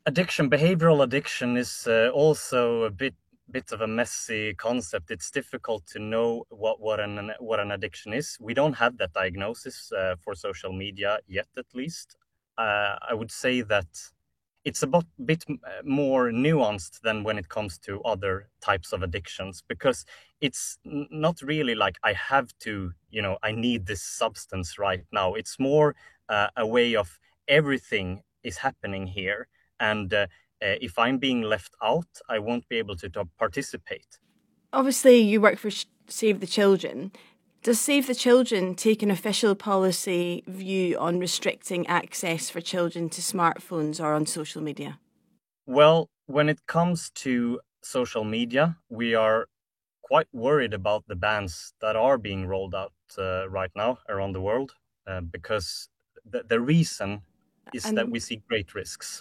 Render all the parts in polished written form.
Behavioral addiction is also a bit of a messy concept. It's difficult to know what an addiction is. We don't have that diagnosis for social media yet, at least. I would say that it's a bit more nuanced than when it comes to other types of addictions, because it's not really like I have to, I need this substance right now. It's more a way of everything is happening here, and if I'm being left out, I won't be able to participate. Obviously, you work for Save the Children. Does Save the Children take an official policy view on restricting access for children to smartphones or on social media? Well, when it comes to social media, we are quite worried about the bans that are being rolled out right now around the world, because the reason is that And we see great risks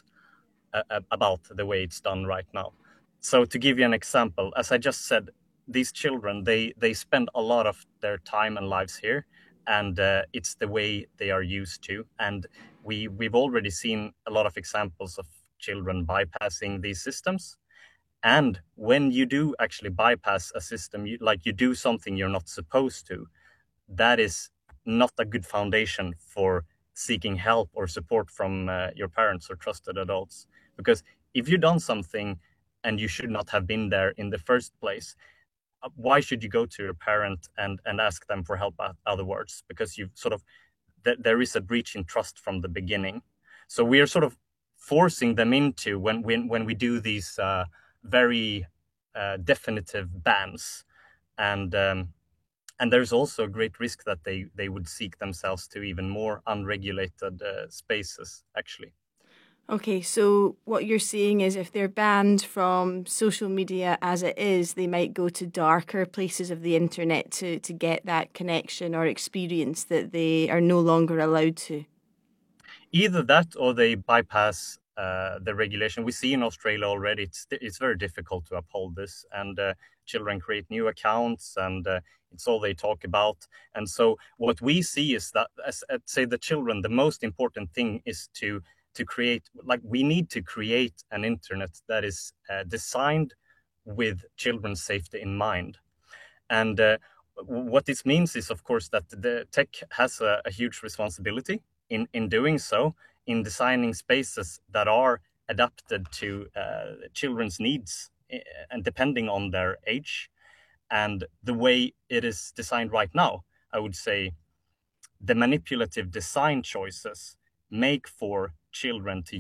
about the way it's done right now. So to give you an example, as I just said, these children, they spend a lot of their time and lives here, and it's the way they are used to. And we've already seen a lot of examples of children bypassing these systems. And when you do actually bypass a system, like you do something you're not supposed to, that is not a good foundation for seeking help or support from your parents or trusted adults. Because if you've done something and you should not have been there in the first place, why should you go to your parent and ask them for help otherwards? Because you've sort of, there is a breach in trust from the beginning. So we are sort of forcing them into, when we do these very definitive bans, and and there's also a great risk that they would seek themselves to even more unregulated spaces, actually. okay, so what you're saying is if they're banned from social media as it is, they might go to darker places of the internet to get that connection or experience that they are no longer allowed to. Either that or they bypass the regulation. We see in Australia already, it's very difficult to uphold this, and children create new accounts, and it's all they talk about. And so what we see is that, as say the children, the most important thing is to create, like, we need to create an internet that is designed with children's safety in mind. And what this means is, of course, that the tech has a huge responsibility in doing so, in designing spaces that are adapted to children's needs, and depending on their age. And the way it is designed right now, I would say the manipulative design choices make for children to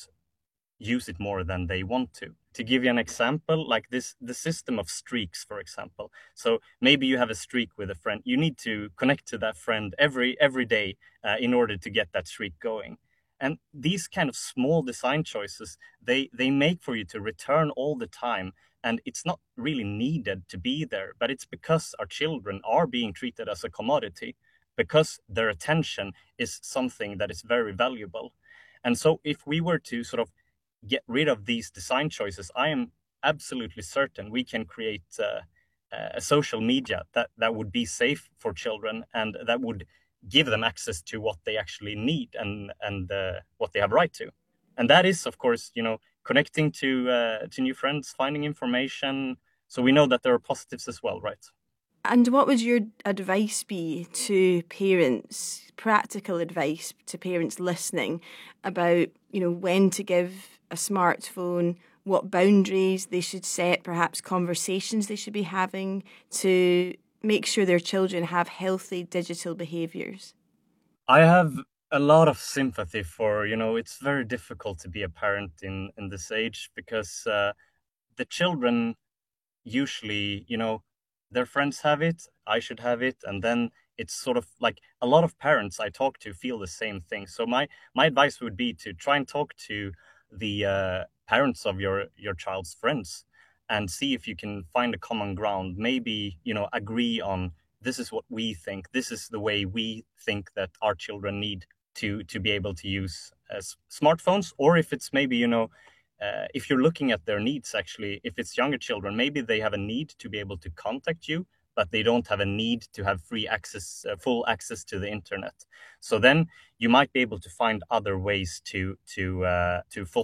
use it more than they want to. To give you an example, like this, the system of streaks, for example. So maybe you have a streak with a friend. You need to connect to that friend every day in order to get that streak going. And these kind of small design choices, they make for you to return all the time. And it's not really needed to be there, but it's because our children are being treated as a commodity, because their attention is something that is very valuable. And so if we were to sort of get rid of these design choices, I am absolutely certain we can create a social media that would be safe for children, and that would give them access to what they actually need, and what they have right to. And that is, of course, connecting to new friends, finding information. So we know that there are positives as well, right? And what would your advice be to parents, practical advice to parents listening about, when to give a smartphone, what boundaries they should set, perhaps conversations they should be having to make sure their children have healthy digital behaviours? I have a lot of sympathy for, it's very difficult to be a parent in this age, because the children usually, their friends have it, I should have it, and then it's sort of like a lot of parents I talk to feel the same thing. So my advice would be to try and talk to the parents of your child's friends, and see if you can find a common ground. Maybe, agree on, this is what we think, this is the way we think that our children need to be able to use smartphones. Or if it's maybe, if you're looking at their needs, actually, if it's younger children, maybe they have a need to be able to contact you, but they don't have a need to have free access, full access to the internet. So then you might be able to find other ways to fulfill